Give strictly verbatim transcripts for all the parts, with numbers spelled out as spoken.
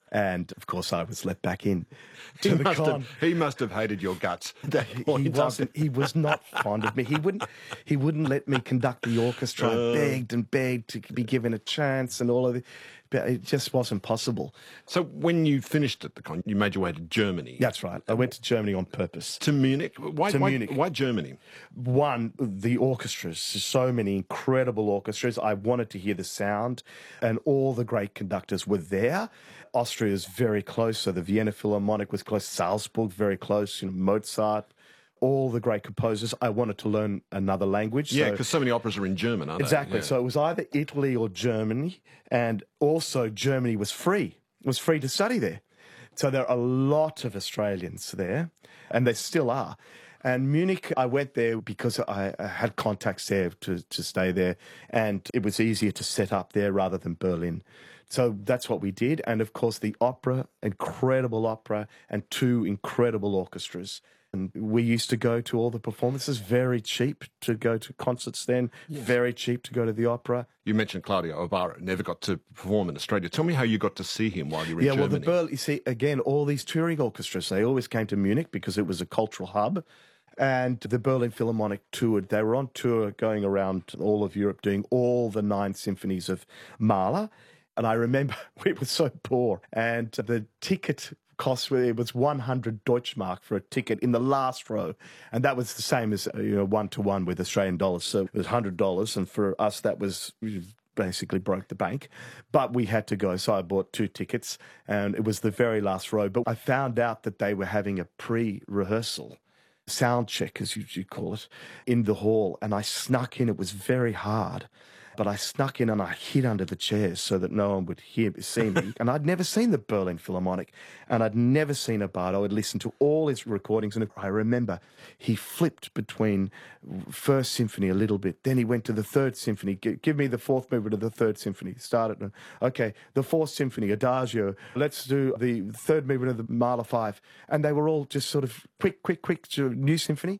And, of course, I was let back in to He the must, con. have, he must have hated your guts at that He point. wasn't. He was not fond of me. He wouldn't. He wouldn't let me conduct the orchestra. I begged and begged to be given a chance, and all of it, but it just wasn't possible. So when you finished at the con, you made your way to Germany. That's right. I went to Germany on purpose. To Munich. Why, To why, Munich. Why Germany? One, the orchestras. So many incredible orchestras. I wanted to hear the sound, and all the great conductors were there. Austria is very close, so the Vienna Philharmonic was close. Salzburg, very close. You know, Mozart, all the great composers. I wanted to learn another language. Yeah, so- because so many operas are in German, aren't Exactly. they? Yeah. So it was either Italy or Germany, and also Germany was free. It was free to study there. So there are a lot of Australians there, and they still are. And Munich, I went there because I I had contacts there to, to stay there, and it was easier to set up there rather than Berlin. So that's what we did. And of course, the opera, incredible opera, and two incredible orchestras. And we used to go to all the performances, very cheap to go to concerts then, very cheap to go to the opera. You mentioned Claudio Ibarra, never got to perform in Australia. Tell me how you got to see him while you were in Yeah, well, Germany. the Berlin, you see, again, all these touring orchestras, they always came to Munich because it was a cultural hub. And the Berlin Philharmonic toured. They were on tour going around all of Europe doing all the nine symphonies of Mahler. And I remember we were so poor. And the ticket cost, it was one hundred Deutschmark for a ticket in the last row. And that was the same as, you know, one-to-one with Australian dollars. So it was one hundred dollars. And for us, that was basically broke the bank. But we had to go. So I bought two tickets, and it was the very last row. But I found out that they were having a pre-rehearsal, sound check, as you, you call it, in the hall. And I snuck in. It was very hard. But I snuck in and I hid under the chairs so that no one would hear see me. And I'd never seen the Berlin Philharmonic, and I'd never seen Abbado. I'd listened to all his recordings, and I remember he flipped between First Symphony a little bit. Then he went to the Third Symphony. Give, give me the fourth movement of the Third Symphony. Started. Okay, the Fourth Symphony, Adagio. Let's do the third movement of the Mahler Five. And they were all just sort of quick, quick, quick, new symphony.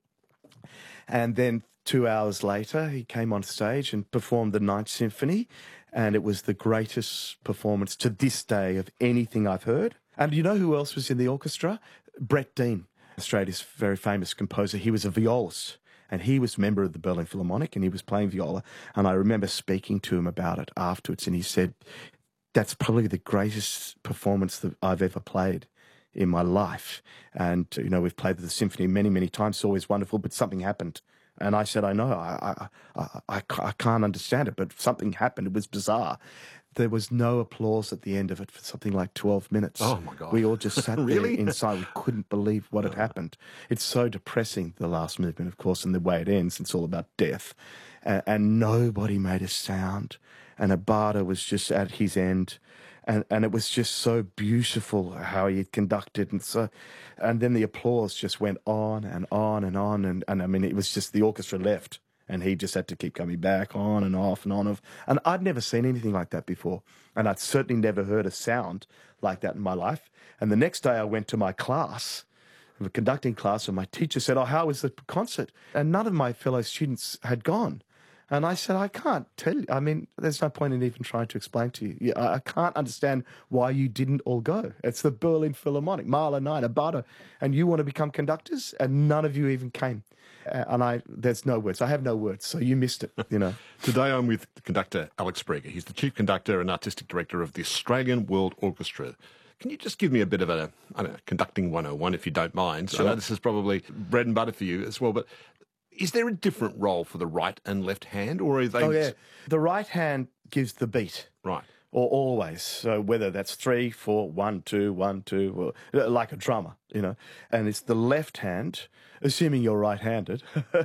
And then two hours later, he came on stage and performed the Ninth Symphony, and it was the greatest performance to this day of anything I've heard. And you know who else was in the orchestra? Brett Dean, Australia's very famous composer. He was a violist, and he was a member of the Berlin Philharmonic, and he was playing viola. And I remember speaking to him about it afterwards, and he said, that's probably the greatest performance that I've ever played in my life. And, you know, we've played the symphony many, many times. It's always wonderful, but something happened. And I said, I know, I, I, I, I, I can't understand it, but something happened. It was bizarre. There was no applause at the end of it for something like twelve minutes. Oh, my God. We all just sat Really? there inside. We couldn't believe what had happened. It's so depressing, the last movement, of course, and the way it ends. It's all about death. And, and nobody made a sound. And Abbado was just at his end. And and it was just so beautiful how he had conducted, and so, and then the applause just went on and on and on, and, and I mean it was just the orchestra left, and he just had to keep coming back on and off and on. Of, and I'd never seen anything like that before, and I'd certainly never heard a sound like that in my life. And the next day I went to my class, a conducting class, and my teacher said, "Oh, how was the concert?" And none of my fellow students had gone. And I said, I can't tell you. I mean, there's no point in even trying to explain to you. Yeah, I can't understand why you didn't all go. It's the Berlin Philharmonic, Mahler, Nine, Abbado, and you want to become conductors, and none of you even came. Uh, and I, there's no words. I have no words, so you missed it, you know. Today I'm with conductor Alex Breger. He's the chief conductor and artistic director of the Australian World Orchestra. Can you just give me a bit of a, I don't know, conducting one oh one, if you don't mind? Sure. I know this is probably bread and butter for you as well, but is there a different role for the right and left hand, or are they... Oh, yeah. The right hand gives the beat. Right. Or always. So whether that's three, four, one, two, one, two, or, like a drummer, you know. And it's the left hand, assuming you're right-handed,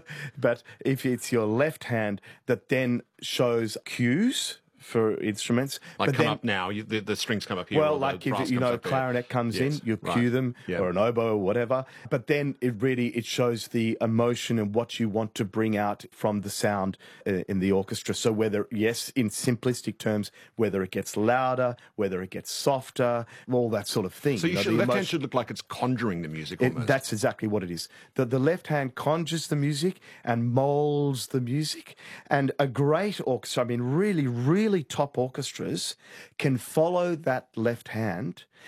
but if it's your left hand that then shows cues for instruments. Like but come then, up now, you, the, the strings come up here. well, or like the if brass you comes know, up there. clarinet comes Yes, in, you right. cue them, Yeah. or an oboe or whatever. But then it really, it shows the emotion and what you want to bring out from the sound uh, in the orchestra. So whether, yes, in simplistic terms, whether it gets louder, whether it gets softer, all that sort of thing. So you know, should, the left hand emotion- should look like it's conjuring the music it, almost. that's exactly what it is. The, the left hand conjures the music and molds the music. And a great orchestra, I mean, really, really top orchestras can follow that left hand